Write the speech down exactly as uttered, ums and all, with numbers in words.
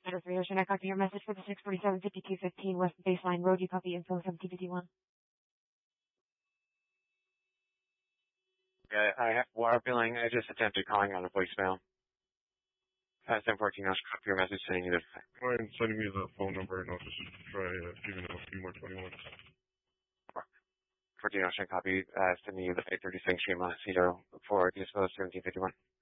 Center three Ocean, I copy your message for the six forty-seven fifty-two fifteen West Baseline Road. You copy info seventeen fifty-one. Yeah, I have water billing. I just attempted calling on a voicemail. Uh, seven fourteen, I'll copy your message saying you this. Go ahead and send me the phone number and I'll just try uh, giving it a few more twenty-ones. fourteen Ocean, copy, uh, sending you the eight thirty-six Shima Cedar for dispose seventeen fifty-one.